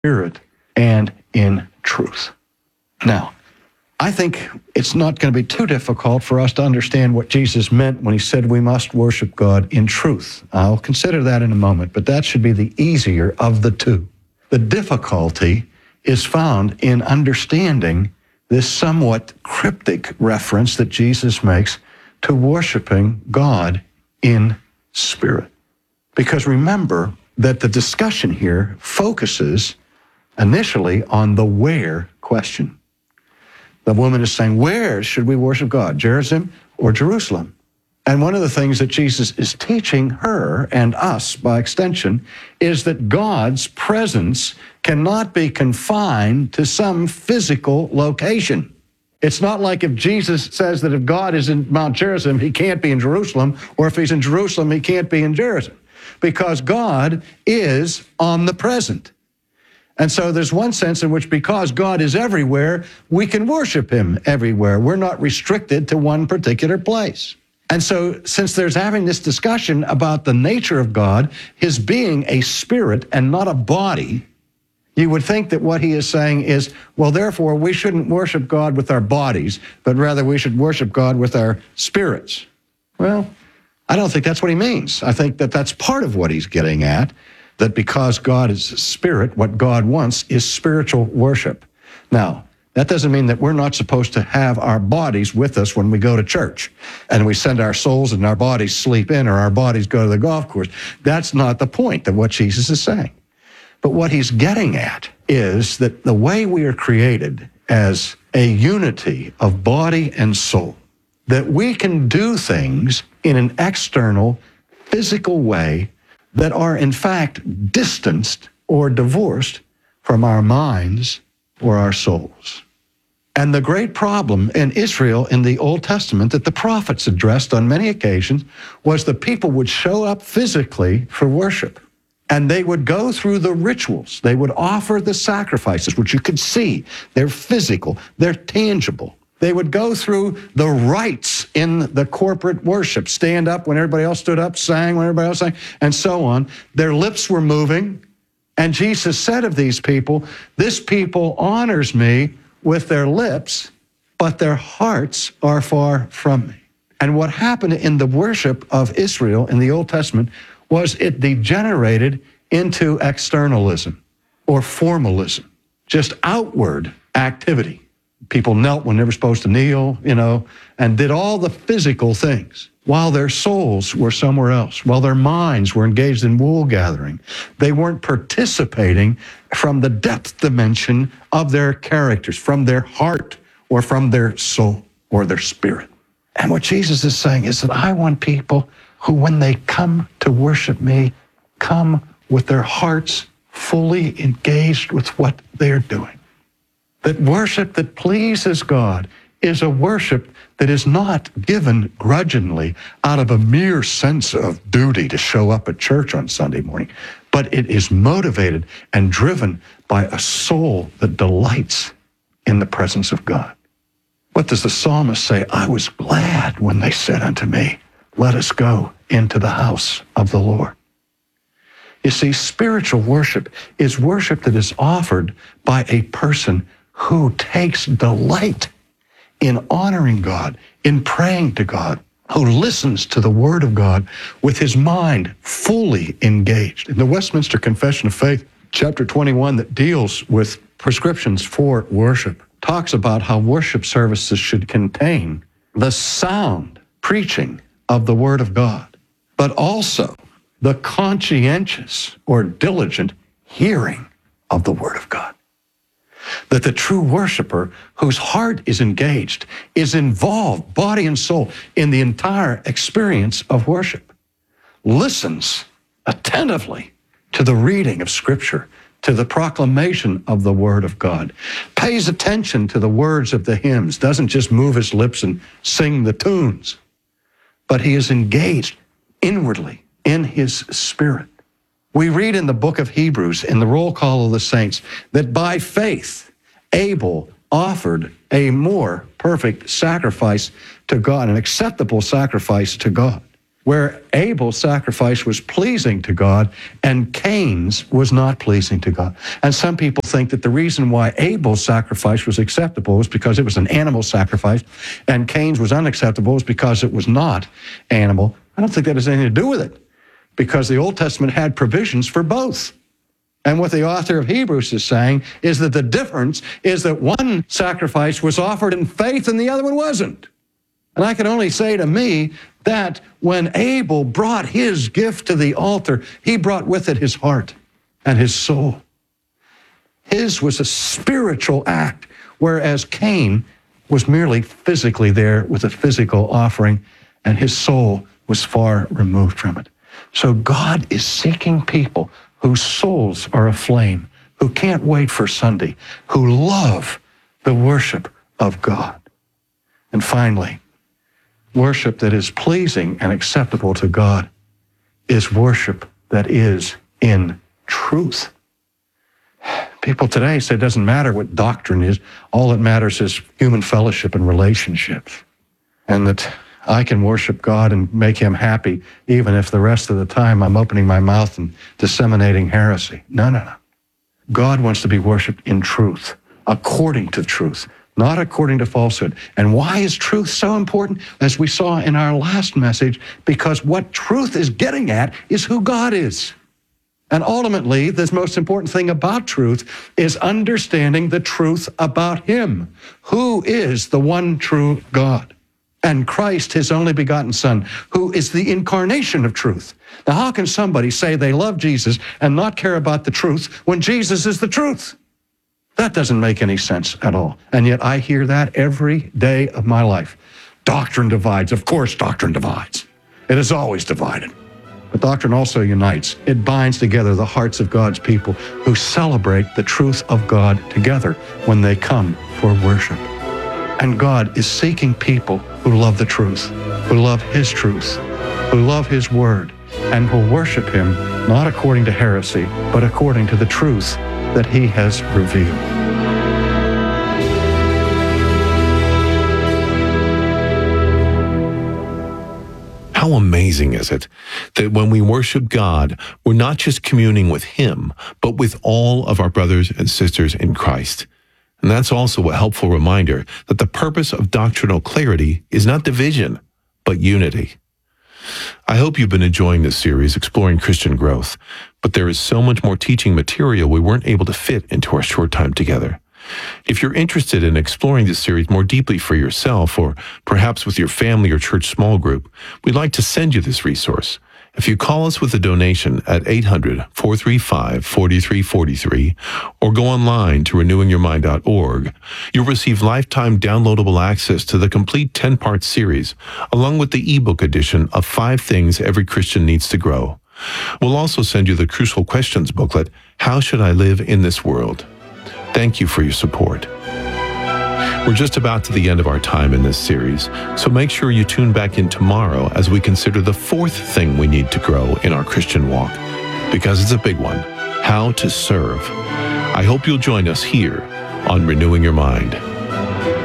spirit and in truth. Now, I think it's not going to be too difficult for us to understand what Jesus meant when he said we must worship God in truth. I'll consider that in a moment, but that should be the easier of the two. The difficulty is found in understanding this somewhat cryptic reference that Jesus makes to worshiping God in spirit. Because remember that the discussion here focuses initially on the where question. The woman is saying, where should we worship God, Gerizim or Jerusalem? And one of the things that Jesus is teaching her and us by extension is that God's presence cannot be confined to some physical location. It's not like if Jesus says that if God is in Mount Gerizim, he can't be in Jerusalem, or if he's in Jerusalem, he can't be in Gerizim, because God is omnipresent. And so there's one sense in which because God is everywhere, we can worship him everywhere. We're not restricted to one particular place. And so since there's having this discussion about the nature of God, his being a spirit and not a body, you would think that what he is saying is, well, therefore, we shouldn't worship God with our bodies, but rather we should worship God with our spirits. Well, I don't think that's what he means. I think that that's part of what he's getting at, that because God is a spirit, what God wants is spiritual worship. Now, that doesn't mean that we're not supposed to have our bodies with us when we go to church and we send our souls and our bodies sleep in or our bodies go to the golf course. That's not the point of what Jesus is saying. But what he's getting at is that the way we are created as a unity of body and soul, that we can do things in an external, physical way that are in fact distanced or divorced from our minds or our souls. And the great problem in Israel in the Old Testament that the prophets addressed on many occasions was the people would show up physically for worship, and they would go through the rituals. They would offer the sacrifices, which you could see. They're physical, they're tangible. They would go through the rites in the corporate worship, stand up when everybody else stood up, sang when everybody else sang, and so on. Their lips were moving, and Jesus said of these people, this people honors me with their lips, but their hearts are far from me. And what happened in the worship of Israel in the Old Testament was it degenerated into externalism or formalism, just outward activity. People knelt when they were supposed to kneel, and did all the physical things while their souls were somewhere else, while their minds were engaged in wool gathering. They weren't participating from the depth dimension of their characters, from their heart or from their soul or their spirit. And what Jesus is saying is that I want people who, when they come to worship me, come with their hearts fully engaged with what they're doing. That worship that pleases God is a worship that is not given grudgingly out of a mere sense of duty to show up at church on Sunday morning, but it is motivated and driven by a soul that delights in the presence of God. What does the psalmist say? I was glad when they said unto me, let us go into the house of the Lord. You see, spiritual worship is worship that is offered by a person who takes delight in honoring God, in praying to God, who listens to the Word of God with his mind fully engaged. In the Westminster Confession of Faith, chapter 21, that deals with prescriptions for worship, talks about how worship services should contain the sound preaching of the Word of God, but also the conscientious or diligent hearing of the Word of God. That the true worshiper whose heart is engaged is involved, body and soul, in the entire experience of worship, listens attentively to the reading of Scripture, to the proclamation of the Word of God, pays attention to the words of the hymns, doesn't just move his lips and sing the tunes, but he is engaged inwardly in his spirit. We read in the book of Hebrews, in the roll call of the saints, that by faith, Abel offered a more perfect sacrifice to God, an acceptable sacrifice to God. where Abel's sacrifice was pleasing to God and Cain's was not pleasing to God. And some people think that the reason why Abel's sacrifice was acceptable was because it was an animal sacrifice and Cain's was unacceptable was because it was not animal. I don't think that has anything to do with it, because the Old Testament had provisions for both. And what the author of Hebrews is saying is that the difference is that one sacrifice was offered in faith and the other one wasn't. And I can only say to me that when Abel brought his gift to the altar, he brought with it his heart and his soul. His was a spiritual act, whereas Cain was merely physically there with a physical offering, and his soul was far removed from it. So God is seeking people whose souls are aflame, who can't wait for Sunday, who love the worship of God. And finally, worship that is pleasing and acceptable to God is worship that is in truth. People today say it doesn't matter what doctrine is. All that matters is human fellowship and relationships. And that I can worship God and make him happy even if the rest of the time I'm opening my mouth and disseminating heresy. No. God wants to be worshiped in truth, according to truth, not according to falsehood. And why is truth so important? As we saw in our last message, because what truth is getting at is who God is. And ultimately, the most important thing about truth is understanding the truth about him. Who is the one true God? And Christ, his only begotten Son, who is the incarnation of truth. Now, how can somebody say they love Jesus and not care about the truth when Jesus is the truth? That doesn't make any sense at all. And yet I hear that every day of my life. Doctrine divides. Of course, doctrine divides. It is always divided. But doctrine also unites. It binds together the hearts of God's people who celebrate the truth of God together when they come for worship. And God is seeking people who love the truth, who love his truth, who love his word, and who worship him not according to heresy, but according to the truth that he has revealed. How amazing is it that when we worship God, we're not just communing with him, but with all of our brothers and sisters in Christ. And that's also a helpful reminder that the purpose of doctrinal clarity is not division, but unity. I hope you've been enjoying this series, Exploring Christian Growth, but there is so much more teaching material we weren't able to fit into our short time together. If you're interested in exploring this series more deeply for yourself, or perhaps with your family or church small group, we'd like to send you this resource. If you call us with a donation at 800-435-4343 or go online to renewingyourmind.org, you'll receive lifetime downloadable access to the complete 10-part series, along with the ebook edition of 5 Things Every Christian Needs to Grow. We'll also send you the Crucial Questions booklet, How Should I Live in This World? Thank you for your support. We're just about to the end of our time in this series, so make sure you tune back in tomorrow as we consider the 4th thing we need to grow in our Christian walk, because it's a big one: how to serve. I hope you'll join us here on Renewing Your Mind.